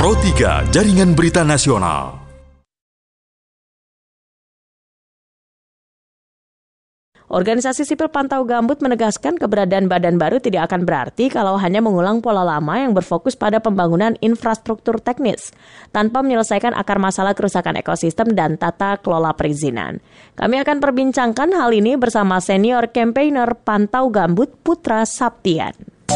Pro 3 Jaringan Berita Nasional. Organisasi Sipil Pantau Gambut menegaskan keberadaan badan baru tidak akan berarti kalau hanya mengulang pola lama yang berfokus pada pembangunan infrastruktur teknis, tanpa menyelesaikan akar masalah kerusakan ekosistem dan tata kelola perizinan. Kami akan perbincangkan hal ini bersama senior campaigner Pantau Gambut Putra Saptian.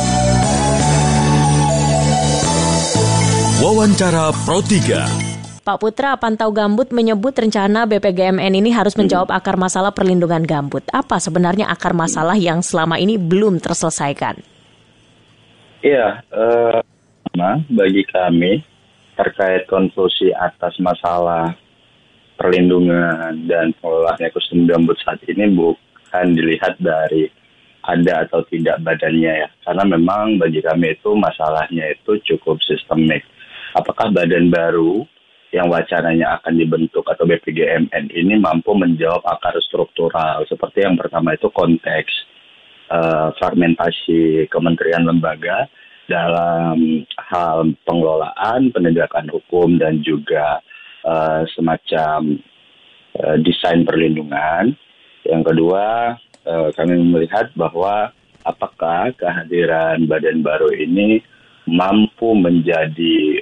Wawancara Pro 3. Pak Putra, Pantau Gambut menyebut rencana BPGMN ini harus menjawab akar masalah perlindungan gambut. Apa sebenarnya akar masalah yang selama ini belum terselesaikan? Iya, bagi kami terkait konklusi atas masalah perlindungan dan pengelolaan ekosistem gambut saat ini bukan dilihat dari ada atau tidak badannya ya. Karena memang bagi kami itu masalahnya itu cukup sistemik. Apakah badan baru yang wacananya akan dibentuk atau BPGMN ini mampu menjawab akar struktural. Seperti yang pertama itu konteks fragmentasi kementerian lembaga dalam hal pengelolaan, penegakan hukum, dan juga semacam desain perlindungan. Yang kedua, kami melihat bahwa apakah kehadiran badan baru ini mampu menjadi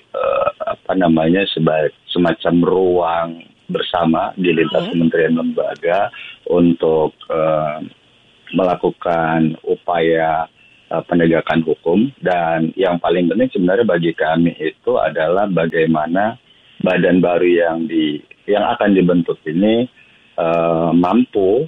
semacam ruang bersama di lintas kementerian lembaga untuk melakukan upaya penegakan hukum. Dan yang paling penting sebenarnya bagi kami itu adalah bagaimana badan baru yang akan dibentuk ini mampu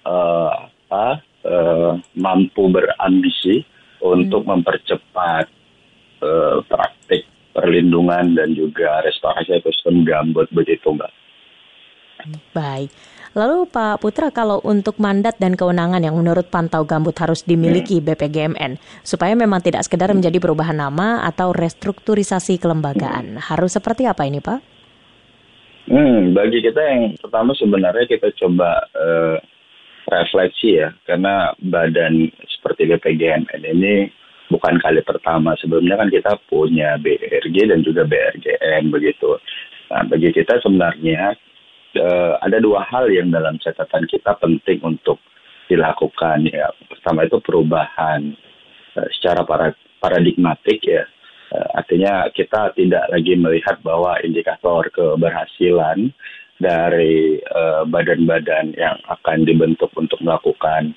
berambisi untuk mempercepat praktik perlindungan dan juga restorasi ekosistem gambut, begitu Mbak. Baik. Lalu Pak Putra, kalau untuk mandat dan kewenangan yang menurut Pantau Gambut harus dimiliki BPGMN, supaya memang tidak sekedar menjadi perubahan nama atau restrukturisasi kelembagaan, harus seperti apa ini Pak? Bagi kita yang pertama sebenarnya kita coba refleksi ya, karena badan seperti BPGMN ini bukan kali pertama. Sebelumnya kan kita punya BRG dan juga BRGN begitu. Nah, bagi kita sebenarnya ada dua hal yang dalam catatan kita penting untuk dilakukan ya. Pertama itu perubahan secara paradigmatik ya. Artinya kita tidak lagi melihat bahwa indikator keberhasilan dari badan-badan yang akan dibentuk untuk melakukan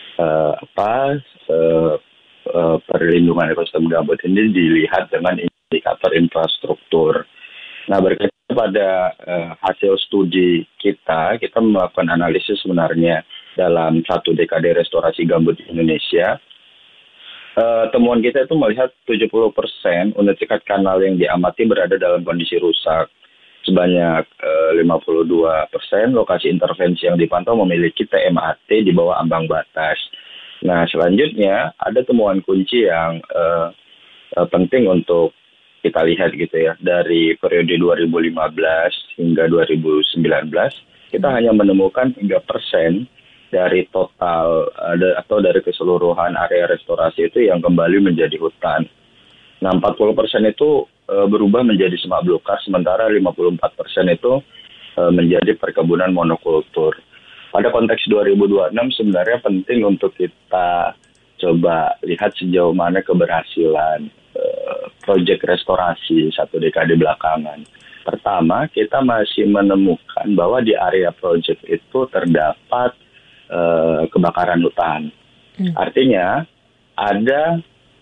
perlindungan ekosistem gambut ini dilihat dengan indikator infrastruktur. Nah, berkaitan pada hasil studi kita melakukan analisis sebenarnya dalam 1 dekade restorasi gambut di Indonesia. Temuan kita itu melihat 70% unit sikat kanal yang diamati berada dalam kondisi rusak. Sebanyak 52% lokasi intervensi yang dipantau memiliki TMAT di bawah ambang batas. Nah, selanjutnya ada temuan kunci yang penting untuk kita lihat gitu ya. Dari periode 2015 hingga 2019, kita hanya menemukan 3% dari total atau dari keseluruhan area restorasi itu yang kembali menjadi hutan. Nah, 40% itu berubah menjadi semak belukar, sementara 54% itu menjadi perkebunan monokultur. Pada konteks 2026 sebenarnya penting untuk kita coba lihat sejauh mana keberhasilan proyek restorasi 1 dekade belakangan. Pertama, kita masih menemukan bahwa di area proyek itu terdapat kebakaran hutan. Artinya ada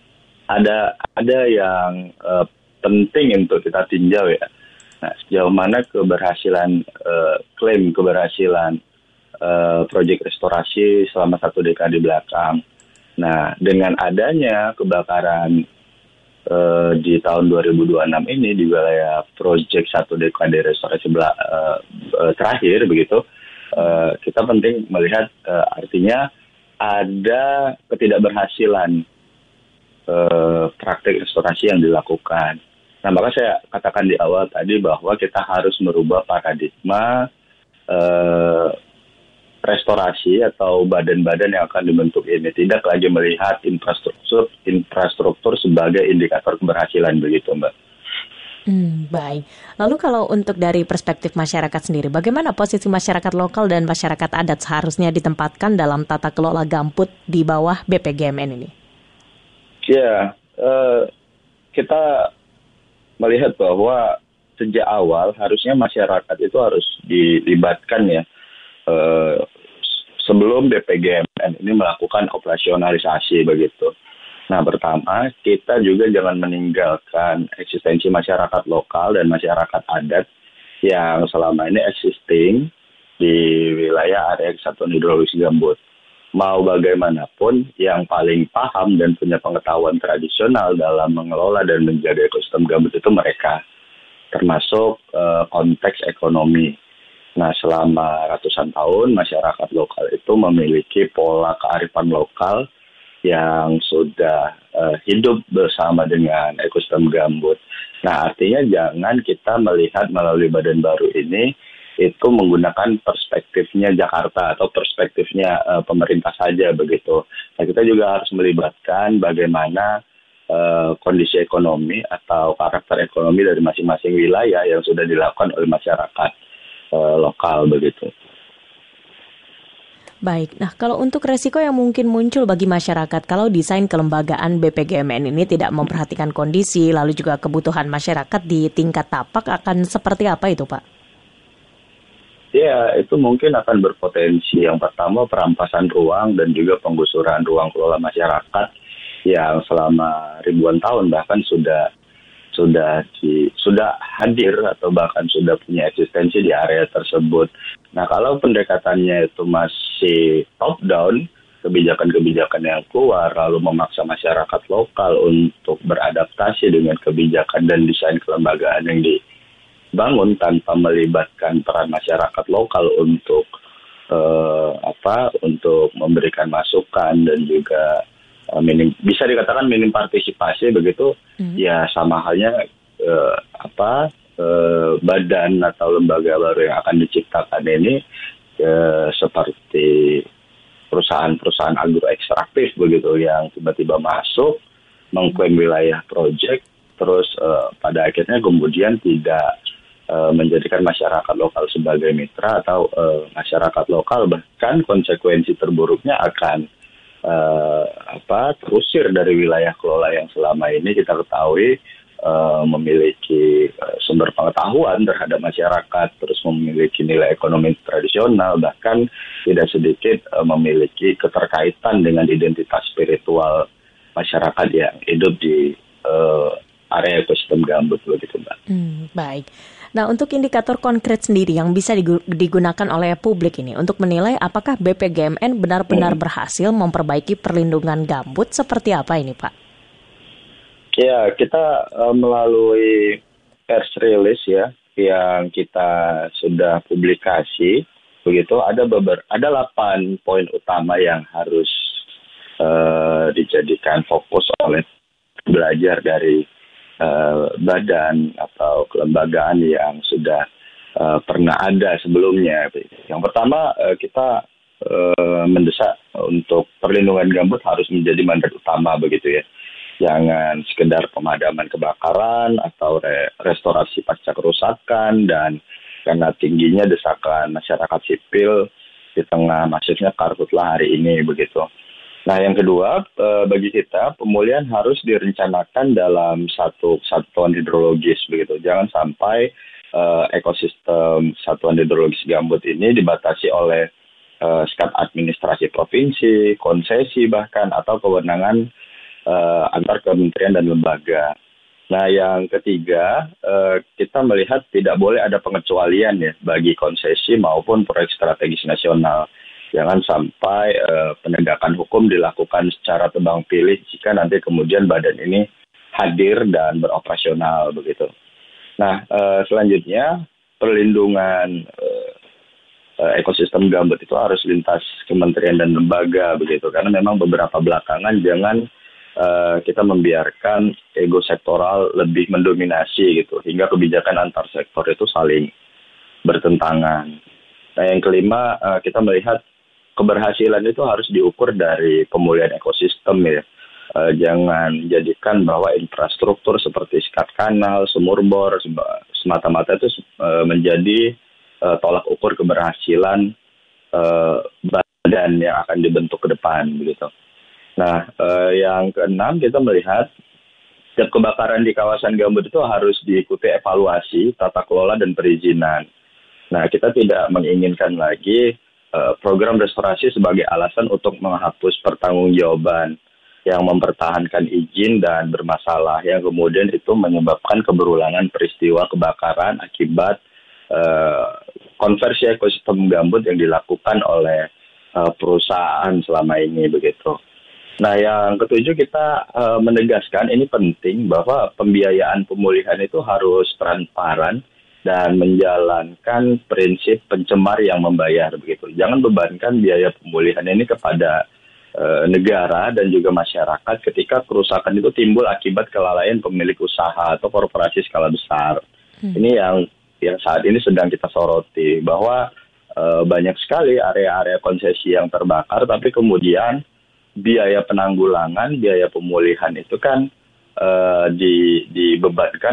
yang penting untuk kita tinjau ya. Nah, sejauh mana keberhasilan klaim keberhasilan proyek restorasi selama 1 dekade belakang. Nah, dengan adanya kebakaran di tahun 2026 ini di wilayah proyek 1 dekade restorasi terakhir begitu, kita penting melihat artinya ada ketidakberhasilan praktik restorasi yang dilakukan. Nah, maka saya katakan di awal tadi bahwa kita harus merubah paradigma restorasi atau badan-badan yang akan dibentuk ini, tidak lagi melihat infrastruktur sebagai indikator keberhasilan begitu, Mbak. Baik. Lalu kalau untuk dari perspektif masyarakat sendiri, bagaimana posisi masyarakat lokal dan masyarakat adat seharusnya ditempatkan dalam tata kelola gambut di bawah BPGMN ini? Ya, kita melihat bahwa sejak awal harusnya masyarakat itu harus dilibatkan ya, sebelum BPGMN ini melakukan operasionalisasi begitu. Nah, pertama, kita juga jangan meninggalkan eksistensi masyarakat lokal dan masyarakat adat yang selama ini existing di wilayah area kesatuan hidrologis gambut. Mau bagaimanapun, yang paling paham dan punya pengetahuan tradisional dalam mengelola dan menjaga ekosistem gambut itu mereka, termasuk konteks ekonomi. Nah, selama ratusan tahun, masyarakat lokal itu memiliki pola kearifan lokal yang sudah hidup bersama dengan ekosistem gambut. Nah, artinya jangan kita melihat melalui badan baru ini itu menggunakan perspektifnya Jakarta atau perspektifnya pemerintah saja begitu. Nah, kita juga harus melibatkan bagaimana kondisi ekonomi atau karakter ekonomi dari masing-masing wilayah yang sudah dilakukan oleh masyarakat lokal begitu. Baik, nah kalau untuk resiko yang mungkin muncul bagi masyarakat kalau desain kelembagaan BPGMN ini tidak memperhatikan kondisi lalu juga kebutuhan masyarakat di tingkat tapak akan seperti apa itu, Pak? Ya, itu mungkin akan berpotensi. Yang pertama, perampasan ruang dan juga penggusuran ruang kelola masyarakat yang selama ribuan tahun bahkan sudah hadir atau bahkan sudah punya eksistensi di area tersebut. Nah, kalau pendekatannya itu masih top down, kebijakan-kebijakan yang keluar lalu memaksa masyarakat lokal untuk beradaptasi dengan kebijakan dan desain kelembagaan yang dibangun tanpa melibatkan peran masyarakat lokal untuk untuk memberikan masukan dan juga bisa dikatakan minim partisipasi begitu, ya sama halnya badan atau lembaga baru yang akan diciptakan ini seperti perusahaan-perusahaan agro ekstraktif begitu yang tiba-tiba masuk mengklaim wilayah proyek terus pada akhirnya kemudian tidak menjadikan masyarakat lokal sebagai mitra atau masyarakat lokal bahkan konsekuensi terburuknya akan terusir dari wilayah kelola yang selama ini kita ketahui memiliki sumber pengetahuan terhadap masyarakat, terus memiliki nilai ekonomi tradisional, bahkan tidak sedikit memiliki keterkaitan dengan identitas spiritual masyarakat yang hidup di area ekosistem gambut begitu, Mbak. Baik. Nah, untuk indikator konkret sendiri yang bisa digunakan oleh publik ini untuk menilai apakah BPGMN benar-benar berhasil memperbaiki perlindungan gambut seperti apa ini, Pak? Ya, kita melalui press release ya yang kita sudah publikasi begitu ada 8 poin utama yang harus dijadikan fokus oleh belajar dari badan atau kelembagaan yang sudah pernah ada sebelumnya. Yang pertama kita mendesak untuk perlindungan gambut harus menjadi mandat utama begitu ya. Jangan sekedar pemadaman kebakaran atau restorasi pasca kerusakan dan karena tingginya desakan masyarakat sipil di tengah masifnya karhutlah hari ini begitu. Nah, yang kedua, bagi kita pemulihan harus direncanakan dalam satu satuan hidrologis begitu. Jangan sampai ekosistem satuan hidrologis gambut ini dibatasi oleh skat administrasi provinsi, konsesi bahkan atau kewenangan antar kementerian dan lembaga. Nah, yang ketiga, kita melihat tidak boleh ada pengecualian ya bagi konsesi maupun proyek strategis nasional. Jangan sampai penegakan hukum dilakukan secara tebang pilih jika nanti kemudian badan ini hadir dan beroperasional begitu. Nah, selanjutnya perlindungan ekosistem gambut itu harus lintas kementerian dan lembaga begitu. Karena memang beberapa belakangan jangan kita membiarkan ego sektoral lebih mendominasi gitu hingga kebijakan antar sektor itu saling bertentangan. Nah, yang kelima kita melihat keberhasilan itu harus diukur dari pemulihan ekosistem ya. Jangan jadikan bahwa infrastruktur seperti sekat kanal, sumur bor, semata-mata itu menjadi tolak ukur keberhasilan badan yang akan dibentuk ke depan begitu. Nah, yang keenam kita melihat setiap kebakaran di kawasan gambut itu harus diikuti evaluasi, tata kelola dan perizinan. Nah, kita tidak menginginkan lagi program restorasi sebagai alasan untuk menghapus pertanggungjawaban yang mempertahankan izin dan bermasalah, yang kemudian itu menyebabkan keberulangan peristiwa kebakaran akibat konversi ekosistem gambut yang dilakukan oleh perusahaan selama ini begitu. Nah, yang ketujuh kita menegaskan ini penting bahwa pembiayaan pemulihan itu harus transparan dan menjalankan prinsip pencemar yang membayar begitu. Jangan bebankan biaya pemulihan ini kepada negara dan juga masyarakat ketika kerusakan itu timbul akibat kelalaian pemilik usaha atau korporasi skala besar. Ini yang saat ini sedang kita soroti, bahwa banyak sekali area-area konsesi yang terbakar, tapi kemudian biaya penanggulangan, biaya pemulihan itu kan dibebankan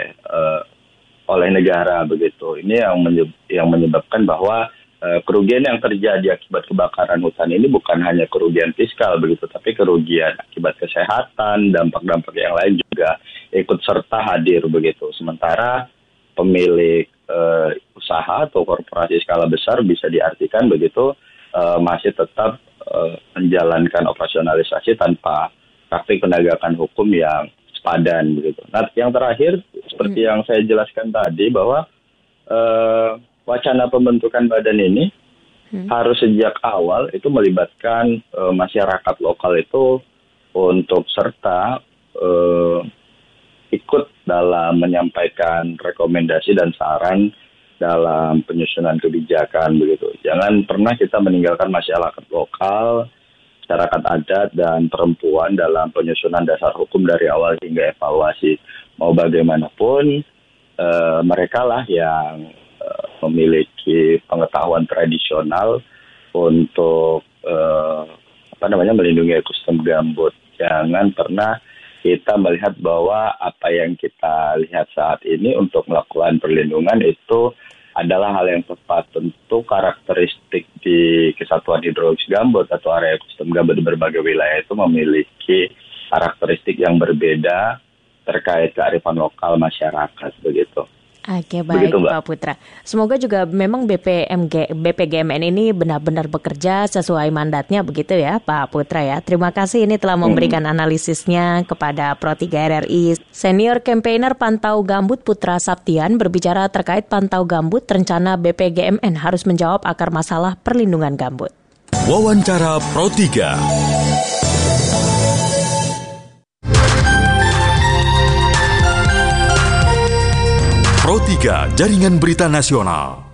oleh negara begitu. Ini yang menyebabkan bahwa kerugian yang terjadi akibat kebakaran hutan ini bukan hanya kerugian fiskal begitu, tapi kerugian akibat kesehatan, dampak-dampak yang lain juga ikut serta hadir begitu. Sementara pemilik usaha atau korporasi skala besar bisa diartikan begitu masih tetap menjalankan operasionalisasi tanpa praktik penegakan hukum yang sepadan begitu. Nah, yang terakhir seperti yang saya jelaskan tadi bahwa wacana pembentukan badan ini harus sejak awal itu melibatkan masyarakat lokal itu untuk serta ikut dalam menyampaikan rekomendasi dan saran dalam penyusunan kebijakan begitu. Jangan pernah kita meninggalkan masyarakat lokal, masyarakat adat dan perempuan dalam penyusunan dasar hukum dari awal hingga evaluasi. Mau bagaimanapun mereka lah yang memiliki pengetahuan tradisional untuk melindungi ekosistem gambut. Jangan pernah kita melihat bahwa apa yang kita lihat saat ini untuk melakukan perlindungan itu adalah hal yang tepat. Tentu karakteristik di Kesatuan Hidrologis Gambut atau area ekosistem gambut di berbagai wilayah itu memiliki karakteristik yang berbeda terkait kearifan lokal masyarakat begitu. Oke, baik begitu, Pak Putra. Semoga juga memang BPGMN ini benar-benar bekerja sesuai mandatnya begitu ya Pak Putra ya. Terima kasih ini telah memberikan analisisnya kepada Pro 3 RRI. Senior Campaigner Pantau Gambut Putra Saptian berbicara terkait pantau gambut, rencana BPGMN harus menjawab akar masalah perlindungan gambut. Wawancara Pro 3. Pro 3 Jaringan Berita Nasional.